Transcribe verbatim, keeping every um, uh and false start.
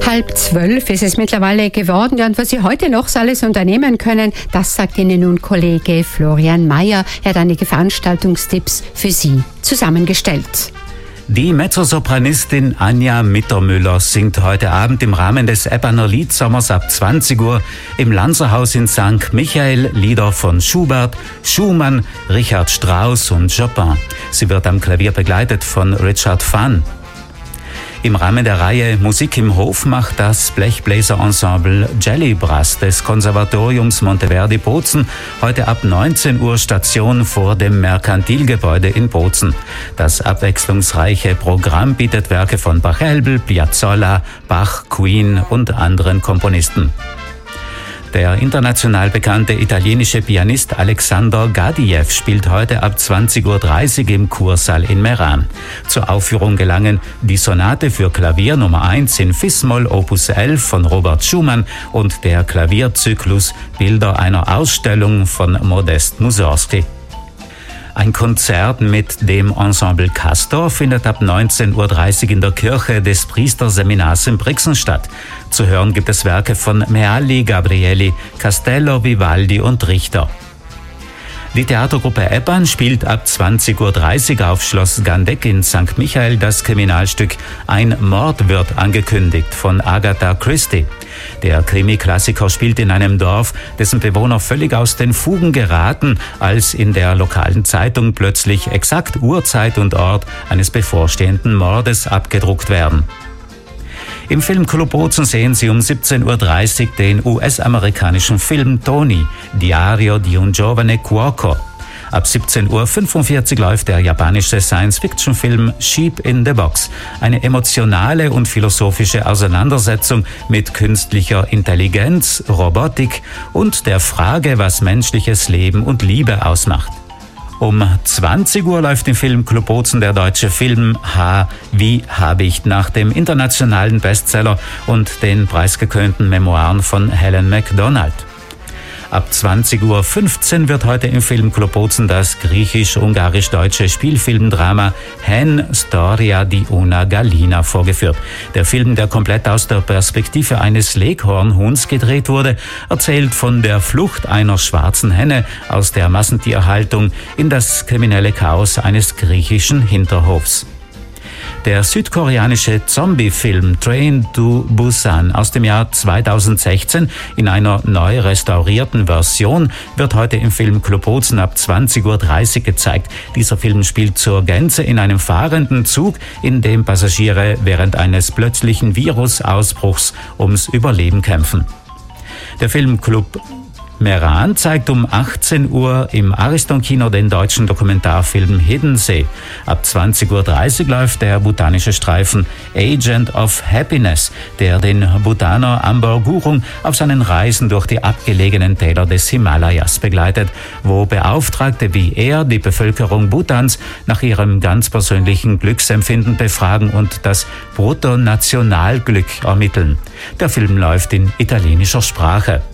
Halb zwölf ist es mittlerweile geworden. Ja, und was Sie heute noch alles unternehmen können, das sagt Ihnen nun Kollege Florian Mayer. Er hat einige Veranstaltungstipps für Sie zusammengestellt. Die Mezzosopranistin Anja Mittermüller singt heute Abend im Rahmen des Eppaner Liedsommers ab zwanzig Uhr im Lanzerhaus in Sankt Michael Lieder von Schubert, Schumann, Richard Strauss und Chopin. Sie wird am Klavier begleitet von Richard Phan. Im Rahmen der Reihe Musik im Hof macht das Blechbläserensemble Jelly Brass des Konservatoriums Monteverdi Bozen heute ab neunzehn Uhr Station vor dem Merkantilgebäude in Bozen. Das abwechslungsreiche Programm bietet Werke von Pachelbel, Piazzolla, Bach, Queen und anderen Komponisten. Der international bekannte italienische Pianist Alexander Gadiev spielt heute ab zwanzig Uhr dreißig im Kursaal in Meran. Zur Aufführung gelangen die Sonate für Klavier Nummer eins in Fis-Moll Opus elf von Robert Schumann und der Klavierzyklus Bilder einer Ausstellung von Modest Mussorgsky. Ein Konzert mit dem Ensemble Castor findet ab neunzehn Uhr dreißig in der Kirche des Priesterseminars in Brixen statt. Zu hören gibt es Werke von Mealli, Gabrieli, Castello, Vivaldi und Richter. Die Theatergruppe Eppan spielt ab zwanzig Uhr dreißig auf Schloss Gandeck in Sankt Michael das Kriminalstück Ein Mord wird angekündigt von Agatha Christie. Der Krimi-Klassiker spielt in einem Dorf, dessen Bewohner völlig aus den Fugen geraten, als in der lokalen Zeitung plötzlich exakt Uhrzeit und Ort eines bevorstehenden Mordes abgedruckt werden. Im Filmclub Bozen sehen Sie um siebzehn Uhr dreißig den U S-amerikanischen Film Tony, Diario di un giovane cuoco. Ab siebzehn Uhr fünfundvierzig läuft der japanische Science-Fiction-Film Sheep in the Box. Eine emotionale und philosophische Auseinandersetzung mit künstlicher Intelligenz, Robotik und der Frage, was menschliches Leben und Liebe ausmacht. Um zwanzig Uhr läuft im Filmclub Bozen der deutsche Film H wie Habicht nach dem internationalen Bestseller und den preisgekrönten Memoiren von Helen Macdonald. Ab zwanzig Uhr fünfzehn wird heute im Filmclub Bozen das griechisch-ungarisch-deutsche Spielfilmdrama Hen Storia di una Gallina vorgeführt. Der Film, der komplett aus der Perspektive eines Leghornhuhns gedreht wurde, erzählt von der Flucht einer schwarzen Henne aus der Massentierhaltung in das kriminelle Chaos eines griechischen Hinterhofs. Der südkoreanische Zombie-Film Train to Busan aus dem Jahr zweitausendsechzehn in einer neu restaurierten Version wird heute im Filmclub Bozen ab zwanzig Uhr dreißig gezeigt. Dieser Film spielt zur Gänze in einem fahrenden Zug, in dem Passagiere während eines plötzlichen Virusausbruchs ums Überleben kämpfen. Der Filmclub Meran zeigt um achtzehn Uhr im Ariston-Kino den deutschen Dokumentarfilm Hiddensee. Ab zwanzig Uhr dreißig läuft der botanische Streifen Agent of Happiness, der den Bhutaner Amber Gurung auf seinen Reisen durch die abgelegenen Täler des Himalayas begleitet, wo Beauftragte wie er die Bevölkerung Bhutans nach ihrem ganz persönlichen Glücksempfinden befragen und das Bruttonationalglück ermitteln. Der Film läuft in italienischer Sprache.